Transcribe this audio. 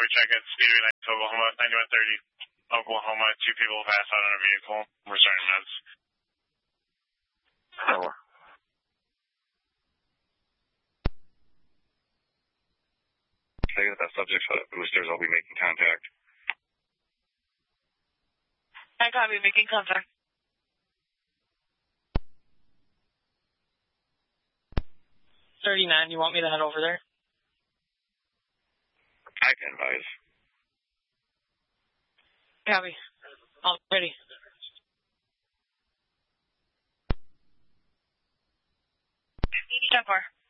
check at Speedway 9 Oklahoma, 9130 Oklahoma. 2 people passed out on a vehicle. We're starting meds. Over. Stay with that subject's boosters. I'll be making contact. I copy, making contact. 39, you want me to head over there? I can advise. Copy. I'm ready. Step far.